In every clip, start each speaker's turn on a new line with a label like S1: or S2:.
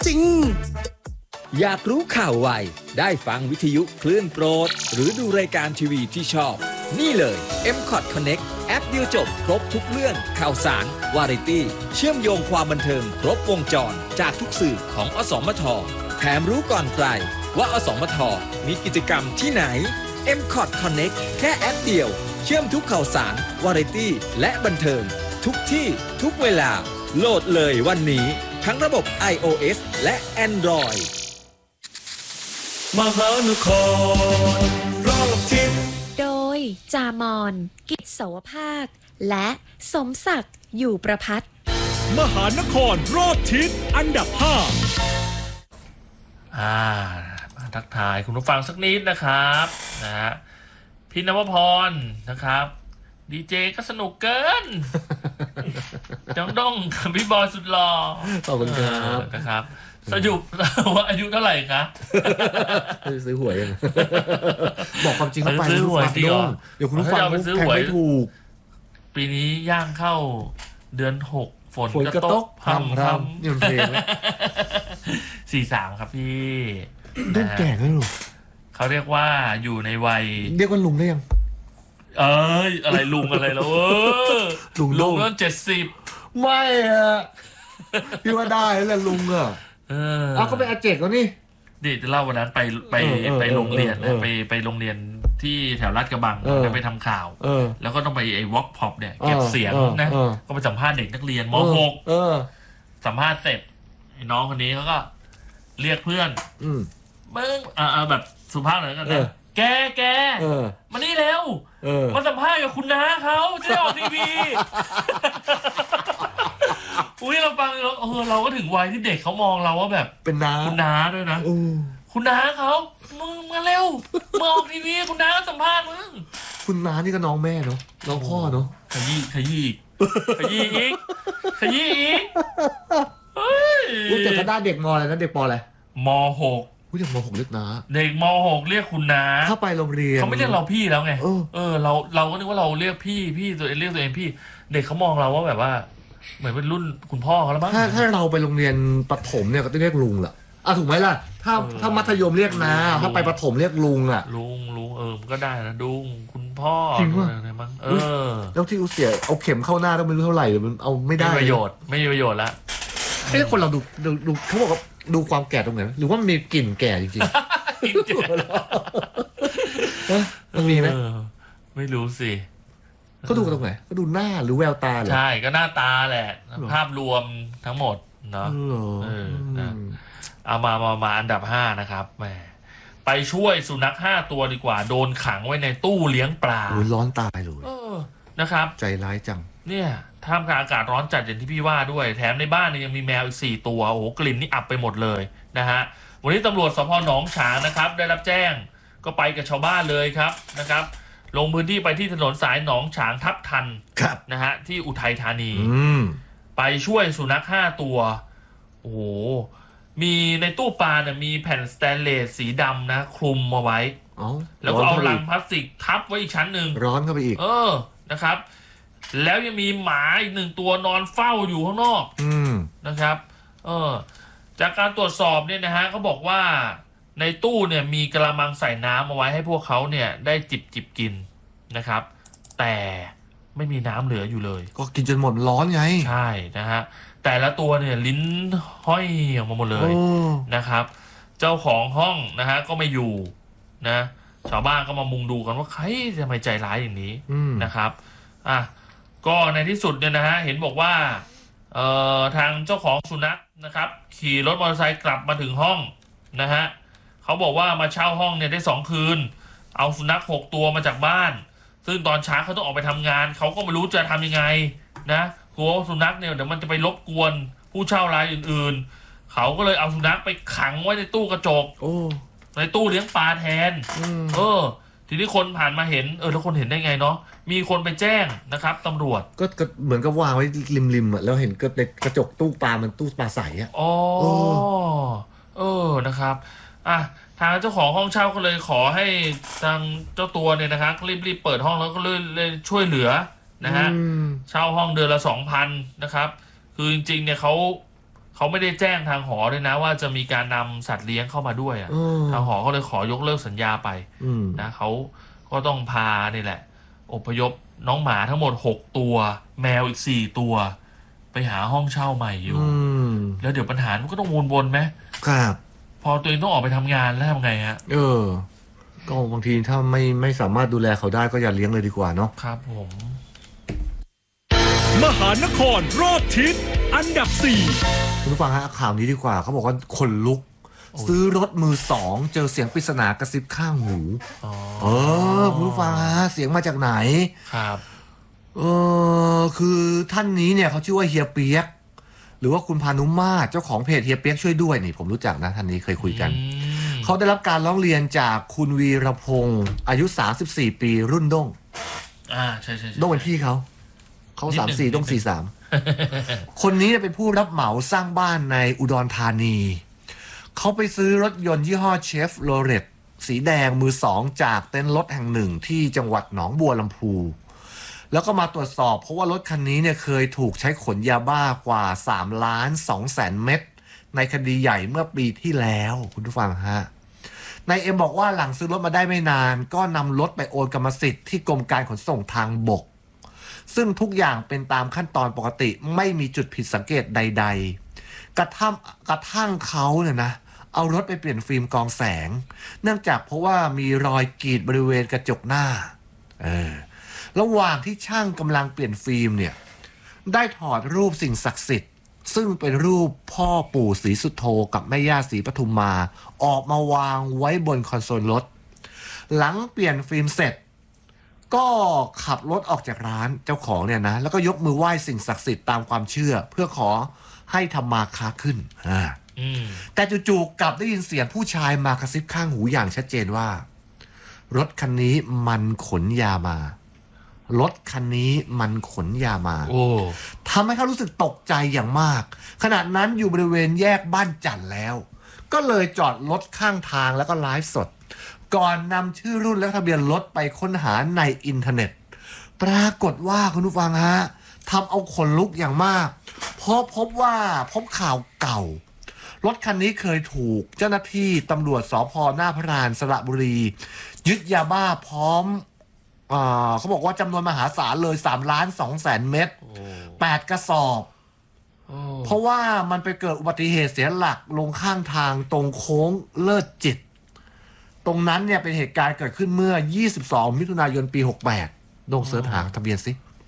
S1: จริง
S2: อยากรู้ข่าวไวได้ฟังวิทยุคลื่นโปรดหรือดูรายการทีวีที่ชอบนี่เลย M-Cot Connect แอปเดียวจบครบทุกเรื่องข่าวสารวาไรตี้เชื่อมโยงความบันเทิงครบวงจรจากทุกสื่อของอสมทแถมรู้ก่อนใครว่าอสมทมีกิจกรรมที่ไหน M-Cot Connect แค่แอปเดียวเชื่อมทุกข่าวสารวาไรตี้และบันเทิงทุกที่ทุกเวลาโหลดเลยวันนี้ทั้งระบบ iOS และ Android
S1: มหานครรอบทิศ
S3: โดยจามอนกิจโสภาคและสมศักดิ์อยู่ประพัฒน์
S1: มหานครรอบทิศอันดับ5
S4: มาทักทายคุณผู้ฟังสักนิดนะครับนะฮะพี่นวพรนะครับดีเจก็สนุกเกินจ้องด้งกับพี่บอยสุดหล่อ
S5: ขอบคุณครับ
S4: นะครับสยุบว่าอายุเท่าไหร่คะ
S5: ซื้อหวยยังบอกความจริงเข้าไป
S4: ซื้อหวยจริงเหรอ
S5: เดี๋ยวคุณผู้ฟัง
S4: ไปซื้อหวย
S5: ไม่ถูก
S4: ปีนี้ย่างเข้าเดือน6ฝนกระตกพำ
S5: นี่มันเพลงไหม
S4: 43ครับพี่
S5: ต้องแก่แล้วหรอ
S4: เขาเรียกว่าอยู่ในวัย
S5: เรียกว่าลุงได้ยัง
S4: อะไรลุงอะไรแล้วลุงก็70
S5: ไม่อะพี่ว่าได้แล้วลุงอ่ะก็เป็นอาเจกแล้วนี่
S4: ดิจะเล่าวันนั้นไปโรงเรียนนะไปโรงเรียนที่แถวลาดกระบังแล้วไปทำข่าวแล้วก็ต้องไปไอ้วอล์กพ็อปเนี่ยเก็บเสียงนะก็ไปสัมภาษณ์เด็กนักเรียนม.6 สัมภาษณ์เสร็จน้องคนนี้เขาก็เรียกเพื่อนมึงแบบสุภาพหน่อยกันนะแกมานี่เร็วมาสัมภาษณ์กับคุณน้าเขาจะได้ออกทีวีอุ้ยเราฟังเราก็ถึงวัยที่เด็กเขามองเราว่าแบบ
S5: เป็นน้า
S4: คุณน้าด้วยนะคุณน้าเขามึงมาเร็วมาออกทีวีคุณน้าสัมภาษณ์มึง
S5: คุณน้านี่ก็น้องแม่เนาะน้องพ่อเนาะ
S4: ขยี้อีก
S5: แต่ก็ได้เด็กม.อะไรนะเด็กป.อะไร
S4: ม.6
S5: เด็กม.6เรียกน้า
S4: เด็กม.6เรียกคุณน้า
S5: ถ้าไปโรงเรียน
S4: เขาไม่เรียกเราพี่แล้วไงเราก็นึกว่าเราเรียกพี่ตัวเองเรียกตัวเองพี่เด็กเขามองเราว่าแบบว่าเหมือนเป็นรุ่นคุณพ่อเขาแล้วมั้ง
S5: ถ้าเราไปโรงเรียนประถมเนี่ยก็ต้องเรียกลุงแหละถูกไหมล่ะถ้ามัธยมเรียกน้าถ้าไปประถมเรียกลุง
S4: ลุงก็ได้นะลุงคุณพ่ออะไรมั้ง
S5: แล้วที่เสียเอาเข็มเข้าหน้าต้องไม่รู้เท่าไหร่มันเอาไม่ได้
S4: ไม่มีประโยชน์ละ
S5: คนเราดูเขาบอกว่าดูความแก่ตรงไหนหรือว่ามันมีกลิ่นแก่จริงๆมันมีไหม
S4: ไม่รู้สิ
S5: เขาดูกันตรงไหนก็ดูหน้าหรือแววตาเหรอ
S4: ใช่ก็หน้าตาแหละภาพรวมทั้งหมดเนาะเอามาอันดับ5นะครับแหมไปช่วยสุนัข5ตัวดีกว่าโดนขังไว้ในตู้เลี้ยงปลา
S5: ร้อนตายเลย
S4: นะครับ
S5: ใจร้ายจัง
S4: เนี่ยท่ามกลางอากาศร้อนจัดอย่างที่พี่ว่าด้วยแถมในบ้านเนี่ยยังมีแมวอีก4ตัวโอ้โหกลิ่นนี่อับไปหมดเลยนะฮะวันนี้ตำรวจสภ.หนองฉางนะครับได้รับแจ้งก็ไปกับชาวบ้านเลยครับนะครับลงพื้นที่ไปที่ถนนสายหนองฉางทับทันนะฮะที่อุทัยธานีไปช่วยสุนัข5ตัวโอ้โหมีในตู้ปลาเนี่ยมีแผ่นสแตนเลสสีดำนะคลุมมาไว้แล้วก็เอาลังพลาสติกทับไว้อีกชั้นหนึ่ง
S5: ร้อนเข้าไปอีก
S4: นะครับแล้วยังมีหมาอีก1ตัวนอนเฝ้าอยู่ข้างนอกนะครับจากการตรวจสอบเนี่ยนะฮะเขาบอกว่าในตู้เนี่ยมีกระมังใส่น้ำเอาไว้ให้พวกเขาเนี่ยได้จิบกินนะครับแต่ไม่มีน้ำเหลืออยู่เลย
S5: ก็กินจนหมดร้อนไง
S4: ใช่นะฮะแต่ละตัวเนี่ยลิ้นห้อยออกมาหมดเลยนะครับเจ้าของห้องนะฮะก็ไม่อยู่นะชาวบ้านก็มามุงดูกันว่าใครจะไม่ใจร้ายอย่างนี้นะครับก็ในที่สุดเนี่ยนะฮะเห็นบอกว่าทางเจ้าของสุนัขนะครับขี่รถมอเตอร์ไซค์กลับมาถึงห้องนะฮะเขาบอกว่ามาเช่าห้องเนี่ยได้2คืนเอาสุนัข6ตัวมาจากบ้านซึ่งตอนเช้าเขาต้องออกไปทำงานเขาก็ไม่รู้จะทำยังไงนะกลัวสุนัขเนี่ยเดี๋ยวมันจะไปรบกวนผู้เช่ารายอื่นๆเขาก็เลยเอาสุนัขไปขังไว้ในตู้กระจกในตู้เลี้ยงปลาแทนทีนี้คนผ่านมาเห็นแล้วคนเห็นได้ไงเนาะมีคนไปแจ้งนะครับตำรวจ
S5: ก็เหมือนกับวางไว้ริมแล้วเห็นก็ในกระจกตู้ปลามันตู้ปลาใส
S4: นะครับทางเจ้าของห้องเช่าก็เลยขอให้ทางเจ้าตัวเนี่ยนะครับรีบเปิดห้องแล้วก็เลยช่วยเหลือนะฮะเช่าห้องเดือนละ 2,000 นะครับคือจริงๆเนี่ยเขาเขาไม่ได้แจ้งทางหอด้วยนะว่าจะมีการนำสัตว์เลี้ยงเข้ามาด้วยทางหอก็เลยขอยกเลิกสัญญาไปนะเขาก็ต้องพานี่แหละอพยพน้องหมาทั้งหมด6ตัวแมวอีก4ตัวไปหาห้องเช่าใหม่อยู่แล้วเดี๋ยวปัญหามันก็ต้องวนๆไหม
S5: ครับ
S4: พอตัวเองต้องออกไปทำงานแล้วทำไงฮะ
S5: ก็บางทีถ้าไม่สามารถดูแลเขาได้ก็อย่าเลี้ยงเลยดีกว่าเนาะ
S4: ครับผม
S1: มหานครรอบทิศอันดับ4
S5: คุณผู้ฟังฮะข่าวนี้ดีกว่าเขาบอกว่าคนลุกซื้อรถมือสองเจอเสียงปริศนากระซิบข้างหูคุณผู้ฟังฮะเสียงมาจากไหน
S4: ครับ
S5: คือท่านนี้เนี่ยเขาชื่อว่าเฮียเปียกหรือว่าคุณพานุมาตรเจ้าของเพจเฮียเปียกช่วยด้วยนี่ผมรู้จักนะท่านนี้เคยคุยกันเขาได้รับการร้องเรียนจากคุณวีรพงศ์อายุ34ปีรุ่นด้ง
S4: ใช่
S5: ด้งเป็นพี่เขา34ด้ง43คนนี้เป็นผู้รับเหมาสร้างบ้านในอุดรธานีเขาไปซื้อรถยนต์ยี่ห้อเชฟโรเลตสีแดงมือสองจากเต็นท์รถแห่งหนึ่งที่จังหวัดหนองบัวลำพูแล้วก็มาตรวจสอบเพราะว่ารถคันนี้เนี่ยเคยถูกใช้ขนยาบ้ากว่า3,200,000 เม็ดในคดีใหญ่เมื่อปีที่แล้วคุณผู้ฟังฮะนายเอ็มบอกว่าหลังซื้อรถมาได้ไม่นานก็นำรถไปโอนกรรมสิทธิ์ที่กรมการขนส่งทางบกซึ่งทุกอย่างเป็นตามขั้นตอนปกติไม่มีจุดผิดสังเกตใดๆกระทั่งเขาเนี่ยนะเอารถไปเปลี่ยนฟิล์มกรองแสงเนื่องจากเพราะว่ามีรอยกรีดบริเวณกระจกหน้าระหว่างที่ช่างกำลังเปลี่ยนฟิล์มเนี่ยได้ถอดรูปสิ่งศักดิ์สิทธิ์ซึ่งเป็นรูปพ่อปู่ศรีสุโธกับแม่ย่าศรีปทุมมาออกมาวางไว้บนคอนโซลรถหลังเปลี่ยนฟิล์มเสร็จก็ขับรถออกจากร้านเจ้าของเนี่ยนะแล้วก็ยกมือไหว้สิ่งศักดิ์สิทธิ์ตามความเชื่อเพื่อขอให้ทำมาค้าขึ้นแต่จู่ๆกลับได้ยินเสียงผู้ชายมากระซิบข้างหูอย่างชัดเจนว่ารถคันนี้มันขนยามารถคันนี้มันขนยามาทำให้เขารู้สึกตกใจอย่างมากขณะนั้นอยู่บริเวณแยกบ้านจันทร์แล้วก็เลยจอดรถข้างทางแล้วก็ไลฟ์สดก่อนนำชื่อรุ่นและทะเบียนรถไปค้นหาในอินเทอร์เน็ตปรากฏว่าคุณผู้ฟังฮะทำเอาขนลุกอย่างมากเพราะพบข่าวเก่ารถคันนี้เคยถูกเจ้าหน้าที่ตำรวจสภ.หน้าพระรานสระบุรียึดยาบ้าพร้อมเขาบอกว่าจำนวนมหาศาลเลย3,200,000 เม็ด8 กระสอบเพราะว่ามันไปเกิดอุบัติเหตุเสียหลักลงข้างทางตรงโค้งเลิศจิตตรงนั้นเนี่ยเป็นเหตุการณ์เกิดขึ้นเมื่อ22มิถุนายนปี68ลงเสิร์ชหาทะเบียนสิ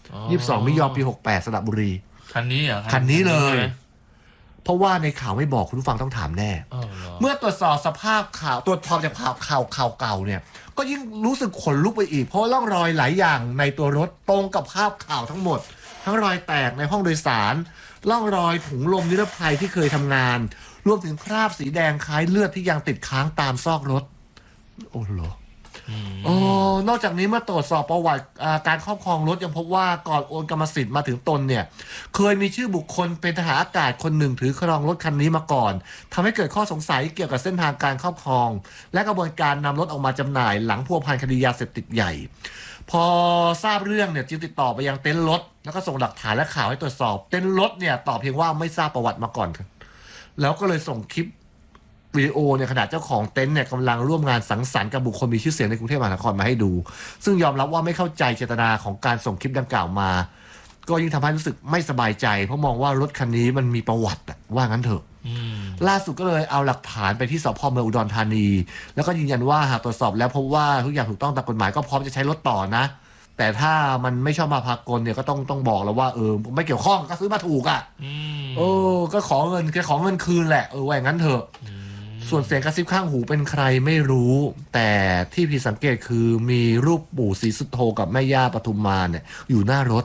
S5: 22มิถุนายนปี68สระบุรี
S4: คันนี้เหรอ
S5: คันนี้เลยเพราะว่าในข่าวไม่บอกคุณผู้ฟังต้องถามแน่เมื่อตรวจสอบสภาพข่าวตรวจสอบจากข่าวเก่าเนี่ยก็ยิ่งรู้สึกขนลุกไปอีกเพราะร่องรอยหลายอย่างในตัวรถตรงกับภาพข่าวทั้งหมดทั้งรอยแตกในห้องโดยสารร่องรอยถุงลมนิรภัยที่เคยทำงานรวมถึงคราบสีแดงคล้ายเลือดที่ยังติดค้างตามซอกรถโอ้โหนอกจากนี้เมื่อตรวจสอบประวัติการครอบครองรถยังพบว่าก่อนโอนกรรมสิทธิ์มาถึงตนเนี่ยเคยมีชื่อบุคคลเป็นทหารอากาศคนหนึ่งถือครองรถคันนี้มาก่อนทำให้เกิดข้อสงสัยเกี่ยวกับเส้นทางการครอบครองและกระบวนการนำรถออกมาจำหน่ายหลังพัวพันคดียาเสพติดใหญ่พอทราบเรื่องเนี่ยจึงติดต่อไปยังเต็นท์รถแล้วก็ส่งหลักฐานและข่าวให้ตรวจสอบเต็นท์รถเนี่ยตอบเพียงว่าไม่ทราบประวัติมาก่อนแล้วก็เลยส่งคลิปวิดีโอเนี่ยขณะเจ้าของเต็นท์เนี่ยกำลังร่วมงานสังสรรค์กับบุคคลมีชื่อเสียงในกรุงเทพมหานครมาให้ดูซึ่งยอมรับว่าไม่เข้าใจเจตนาของการส่งคลิปดังกล่าวมาก็ยิ่งทำให้รู้สึกไม่สบายใจเพราะมองว่ารถคันนี้มันมีประวัติว่างั้นเถอะล่าสุดก็เลยเอาหลักฐานไปที่สพ.เมืองอุดรธานีแล้วก็ยืนยันว่าหากตรวจสอบแล้วพบว่าทุกอย่างถูกต้องตามกฎหมายก็พร้อมจะใช้รถต่อนะแต่ถ้ามันไม่ชอบมาพากลเนี่ยก็ต้องบอกแล้วว่าไม่เกี่ยวข้องก็ซื้อมาถูกก็ขอเงินคืนแหละว่าอย่างนั้นเถอะส่วนเสียงกระซิบข้างหูเป็นใครไม่รู้แต่ที่ผิดสังเกตคือมีรูปปู่ศรีสุโธกับแม่ย่าปทุมมาเนี่ยอยู่หน้ารถ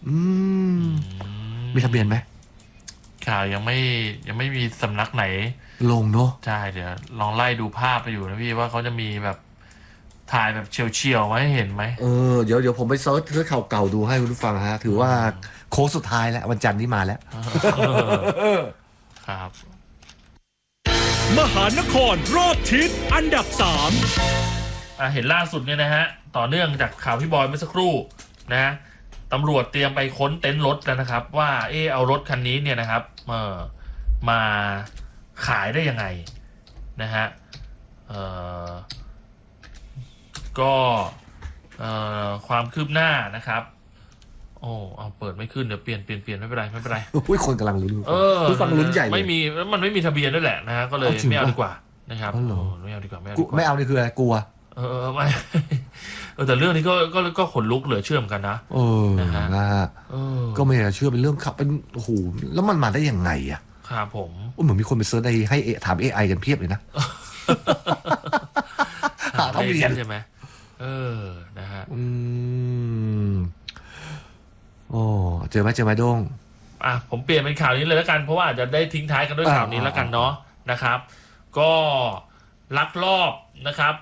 S5: มีทะเบียนไหม
S4: ข่าวยังไม่มีสำนักไหน
S5: ลงเนาะ
S4: ใช่เดี๋ยวลองไล่ดูภาพไปอยู่นะพี่ว่าเขาจะมีแบบถ่ายแบบเฉียวๆไว้เห็นไหม
S5: เดี๋ยวผมไปเซิร์ชข่าวเก่าดูให้คุณผู้ฟังฮะถือว่าโค้งสุดท้ายแล้ววันจันทร์นี้มาแล้ว
S4: ครับ
S1: มหานครรอบทิศอันดับ
S4: 3เห็นล่าสุดเนี่ยนะฮะต่อเนื่องจากข่าวพี่บอยเมื่อสักครู่นะตำรวจเตรียมไปค้นเต็นท์รถแล้วนะครับว่าเอารถคันนี้เนี่ยนะครับมาขายได้ยังไงนะฮะก็ความคืบหน้านะครับโอ้เอาเปิดไม่ขึ้นเดี๋ยวเปลี่ยนไม่เป็นไร
S5: อุ้ยคนกำลังลุ้นผู้ฟังลุ้นใหญ่เลย
S4: มันไม่มีทะเบียนด้วยแหละนะฮะก็เลยไม่เอาดีกว่านะครับไม่เอาดีกว่า
S5: ไม่เอานี่คืออะไรกลัว
S4: ไม่แต่เรื่องนี้ก็ขนลุกเหลือเชื่อมกันนะ
S5: นะฮะก็ไม่อยากเชื่อเป็นเรื่องขับเป็นโอ้โหแล้วมันมาได้ยังไงอ่ะ
S4: ครับผม
S5: เหมือนมีคนไปเซิร์ชให้ถาม AI กันเพียบเลยนะหาทะเบียน
S4: ใช่ไหมนะฮะ
S5: โอ้เจอไหมโด้ง
S4: ผมเปลี่ยนเป็นข่าวนี้เลยแล้วกันเพราะว่าอาจจะได้ทิ้งท้ายกันด้วยข่าวนี้แล้วกันเนาะนะครับก็ลักลอบนะครับ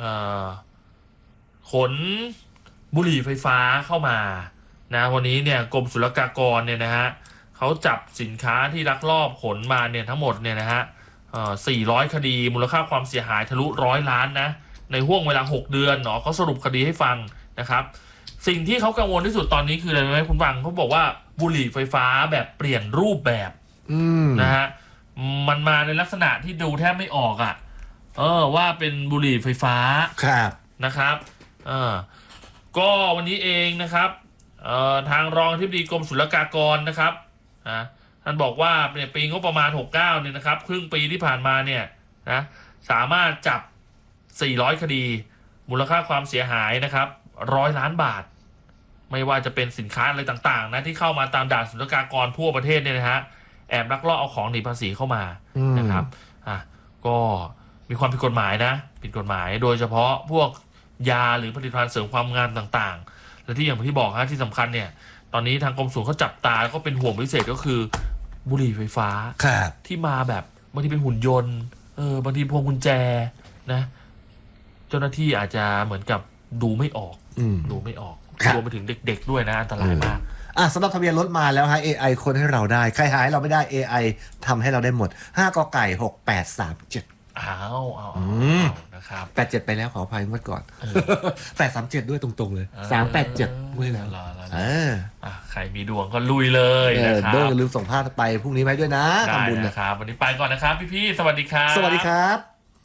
S4: ขนบุหรี่ไฟฟ้าเข้ามานะวันนี้เนี่ยกรมศุลกากรเนี่ยนะฮะเขาจับสินค้าที่ลักลอบขนมาเนี่ยทั้งหมดเนี่ยนะฮะ400 คดีมูลค่าความเสียหายทะลุ100 ล้านนะในห่วงเวลา6 เดือนเนาะเขาสรุปคดีให้ฟังนะครับสิ่งที่เขากังวลที่สุดตอนนี้คืออะไรไหมคุณฟังเขาบอกว่าบุหรี่ไฟฟ้าแบบเปลี่ยนรูปแบบนะฮะมันมาในลักษณะที่ดูแทบไม่ออกอ่ะว่าเป็นบุหรี่ไฟฟ้า
S5: ครับ
S4: นะครับก็วันนี้เองนะครับทางรองอธิบดีกรมศุลกากรนะครับท่านบอกว่าเนี่ยปีงบประมาณ69เนี่ยนะครับครึ่งปีที่ผ่านมาเนี่ยนะสามารถจับ400 คดีมูลค่าความเสียหายนะครับ100 ล้านบาทไม่ว่าจะเป็นสินค้าอะไรต่างๆนะที่เข้ามาตามด่านศุลกากรทั่วประเทศเนี่ยนะฮะแอบลักลอบเอาของหนีภาษีเข้ามานะครับก็มีความผิดกฎหมายนะผิดกฎหมายโดยเฉพาะพวกยาหรือผลิตภัณฑ์เสริมความงามต่างๆและที่อย่างที่บอกฮะที่สำคัญเนี่ยตอนนี้ทางกรมศุลเขาจับตาแล้วก็เป็นห่วงพิเศษก็คือบุหรี่ไฟฟ้าที่มาแบบบางทีเป็นหุ่นยนต์บางทีพวงกุญแจนะเจ้าหน้าที่อาจจะเหมือนกับดูไม่ออกรวมไปถึงเด็กๆด้วยนะอันตรายมาก
S5: สำหรับทะเบียนรถมาแล้วฮะ AI คนให้เราได้ใครหายเราไม่ได้ AI ทำให้เราได้หมด5 กไก่ 6837
S4: นะครับ
S5: 87ไปแล้วขออภัยเมื่อก่อน837ด้วยตรงๆเลย387ไม่แล้ว
S4: ใครมีดวงก็ลุยเลยนะครับ
S5: โดนลืมส่งภาพไปพรุ่งนี้ไว้ด้วยนะทำบุญ
S4: นะครับวันนี้ไปก่อนนะครับพี่ๆสวัสดีครับ
S5: สวัสดีครับ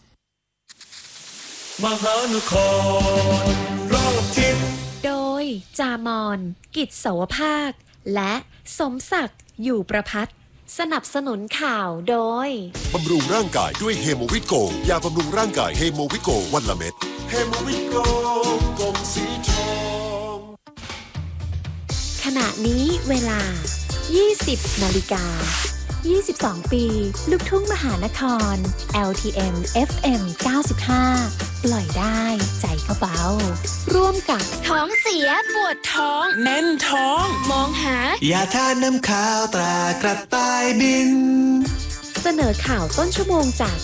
S1: มหานครรอบทิศ
S3: โดยจามอนกิจเสาวภาคและสมศักดิ์อยู่ประภัตสนับสนุนข่าวโดย
S6: บำรุงร่างกายด้วยเฮโมวิโกยาบำรุงร่างกายเฮโมวิโกวันละเม็ดเฮโมวิโกกลมสีทอง
S3: ขณะนี้เวลา 20 นาฬิกา 22 ปีลูกทุ่งมหานคร LTM FM 95 ปล่อยได้ใจก็เบาร่วมกับท้องเสียปวดท้องแน่นท้องมองหาย
S7: าทาน้ำขาวตรากระต่ายบิน
S3: เสนอข่าวต้นชั่วโมงจาก